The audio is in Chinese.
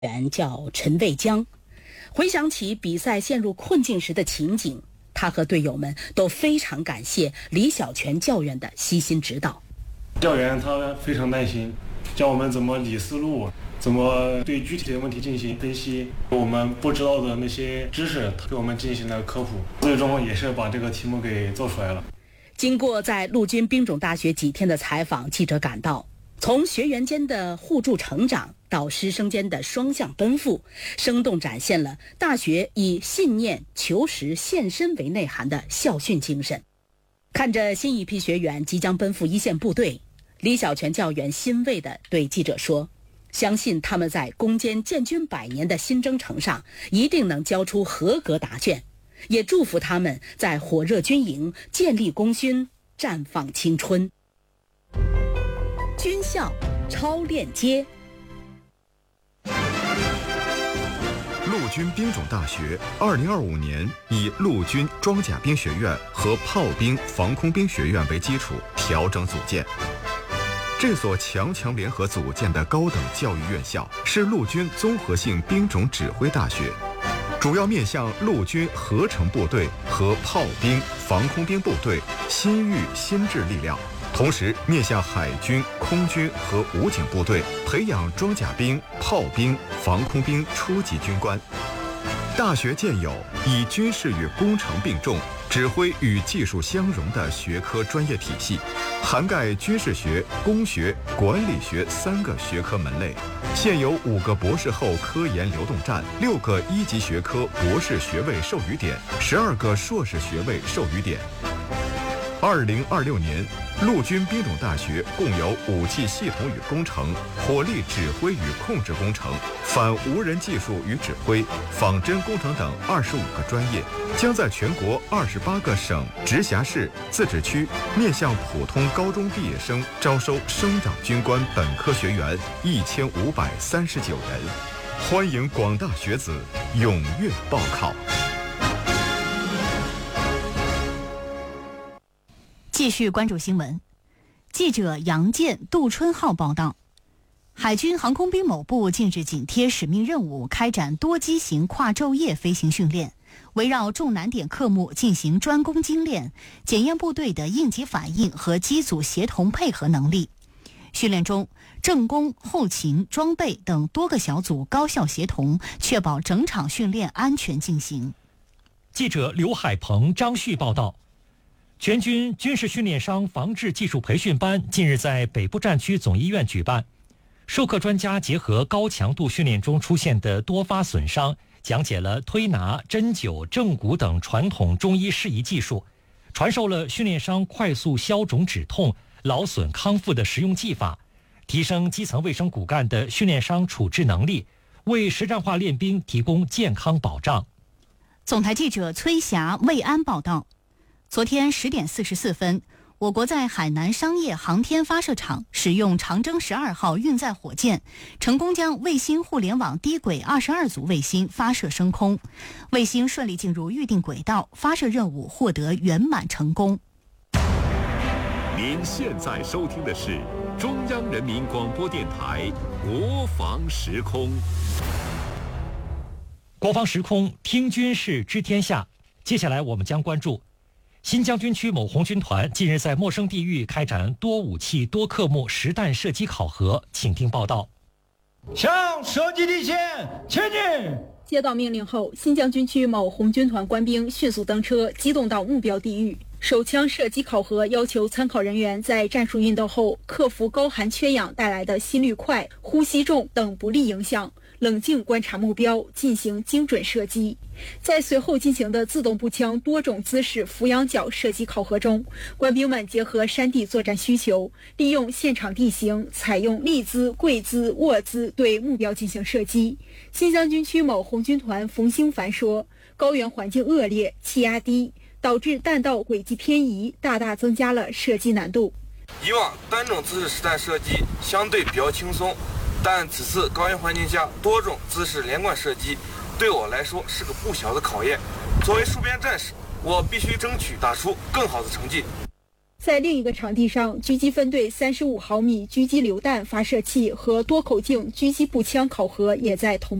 员叫陈卫江。回想起比赛陷入困境时的情景，他和队友们都非常感谢李小泉教员的悉心指导。 教员他非常耐心，教我们怎么理思路，怎么对具体的问题进行分析，我们不知道的那些知识他给我们进行了科普，最终也是把这个题目给做出来了。 经过在陆军兵种大学几天的采访，记者感到从学员间的互助成长到师生间的双向奔赴，生动展现了大学以信念、求实、献身为内涵的校训精神。看着新一批学员即将奔赴一线部队，李小泉教员欣慰地对记者说，相信他们在攻坚建军100年的新征程上一定能交出合格答卷，也祝福他们在火热军营建立功勋，绽放青春。军校超链接。 陆军兵种大学2025年以陆军装甲兵学院和炮兵防空兵学院为基础调整组建。这所强联合组建的高等教育院校是陆军综合性兵种指挥大学，主要面向陆军合成部队和炮兵、防空兵部队新育新制力量，同时面向海军、空军和武警部队，培养装甲兵、炮兵、防空兵初级军官。大学建有以军事与工程并重、指挥与技术相融的学科专业体系，涵盖军事学、工学、管理学3个学科门类，现有5个博士后科研流动站，6个1级学科博士学位授予点，12个硕士学位授予点。2026年，陆军兵种大学共有武器系统与工程、火力指挥与控制工程、反无人技术与指挥、仿真工程等25个专业，将在全国28个省、直辖市、自治区面向普通高中毕业生招收生长军官本科学员1539人，欢迎广大学子踊跃报考。 继续关注新闻，记者杨健、杜春浩报道。海军航空兵某部近日紧贴使命任务，开展多机型跨昼夜飞行训练，围绕重难点科目进行专攻精练，检验部队的应急反应和机组协同配合能力。训练中，政工、后勤、装备等多个小组高效协同，确保整场训练安全进行。 记者刘海鹏、张旭报道。全军军事训练伤防治技术培训班近日在北部战区总医院举办，授课专家结合高强度训练中出现的多发损伤，讲解了推拿、针灸、正骨等传统中医适宜技术，传授了训练伤快速消肿止痛、劳损康复的实用技法，提升基层卫生骨干的训练伤处置能力，为实战化练兵提供健康保障。 总台记者崔霞、魏安报道。昨天10点44分，我国在海南商业航天发射场使用长征12号运载火箭，成功将卫星互联网低轨22组卫星发射升空，卫星顺利进入预定轨道，发射任务获得圆满成功。 您现在收听的是中央人民广播电台国防时空。 国防时空，听军事知天下。接下来我们将关注新疆军区某红军团近日在陌生地域开展多武器多科目实弹射击考核，请听报道。 向射击地线前进！ 接到命令后，新疆军区某红军团官兵迅速登车，机动到目标地域。手枪射击考核要求参考人员在战术运动后，克服高寒缺氧带来的心率快、呼吸重等不利影响，冷静观察目标，进行精准射击。在随后进行的自动步枪多种姿势俯仰角射击考核中，官兵们结合山地作战需求，利用现场地形，采用立姿、跪姿、卧姿对目标进行射击。新疆军区某红军团冯兴凡说，高原环境恶劣，气压低，导致弹道轨迹偏移，大大增加了射击难度。 以往单种姿势实弹射击相对比较轻松，但此次高原环境下多种姿势连贯射击对我来说是个不小的考验。作为戍边战士，我必须争取打出更好的成绩。 在另一个场地上，狙击分队35毫米狙击榴弹发射器和多口径狙击步枪考核也在同